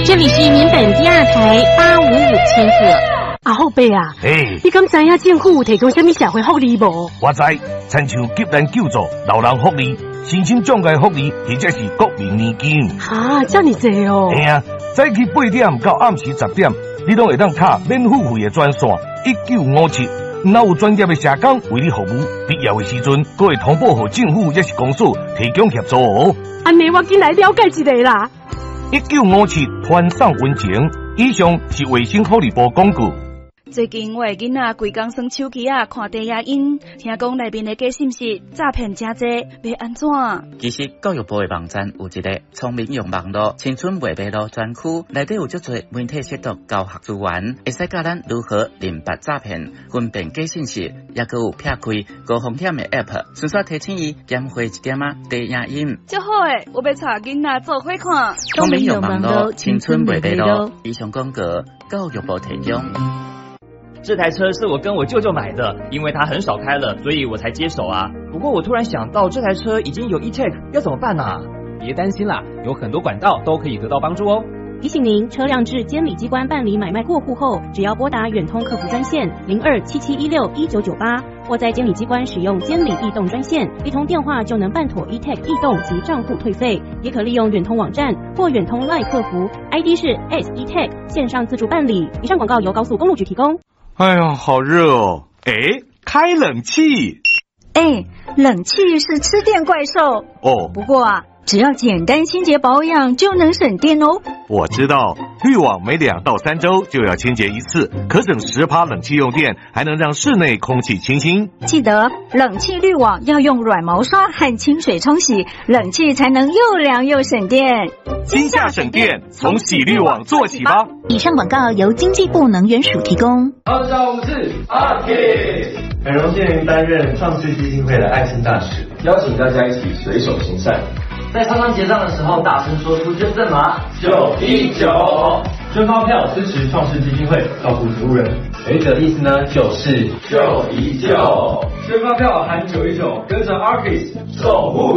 这里是民本第二台855千赫。 阿后辈啊， 嘿， 你敢知影政府有提供什么社会福利无？ 我知，亲像急难救助、老人福利、身心障碍福利，或者是国民年金。 啊，这么多哦！ 嘿啊，早起8点到暗时10点，你拢会当打免付费的专线1957。若有专业的社工为你服务，必要的时阵，阁会通报给政府也是公所提供协助哦。 安尼我紧来了解一下啦。 1957团上温情，以上是卫生福利部广告。 最近我的囡仔规工耍手机啊，看低影音，听讲内面的假信息诈骗真多，要安怎？ 其实教育部的网站有一个聪明用网络青春未白路专区，内底有足多媒体识读教学资源，会使教咱如何认别诈骗、分辨假信息，也佮有撇开高风险的 App， 顺续提醒伊减回一点啊低影音。 就好诶，我要带囡仔做伙看。 聪明用网络青春未白路，以上广告教育部提供。 这台车是我跟我舅舅买的，因为他很少开了，所以我才接手啊。不过我突然想到，这台车已经有 e-tag， 要怎么办啊？ 别担心啦，有很多管道都可以得到帮助哦。 提醒您，车辆至监理机关办理买卖过户后，只要拨打远通客服专线0277161998，或在监理机关使用监理易动专线，一通电话就能办妥 e-tag 易动及账户退费。也可利用远通网站或远通 LINE 客服 ，ID 是 s-e-tag 线上自助办理。以上广告由高速公路局提供。 哎呀，好热哦！哎，开冷气。 哎，冷气是吃电怪兽哦。 不过啊，只要简单清洁保养就能省电哦。 我知道，滤网每2到3周就要清洁一次，可省10%冷气用电，还能让室内空气清新。 记得冷气滤网要用软毛刷和清水冲洗，冷气才能又凉又省电。 今夏省电，从洗滤网做起吧。 以上广告由经济部能源署提供。 大家好，我是阿 K， 很荣幸担任创世基金会的爱心大使，邀请大家一起随手行善，在超商结账的时候大声说出捐赠码919，捐发票支持创世基金会，照顾植物人。有一个意思呢，就是919，捐发票含919，跟着 Arcus 守护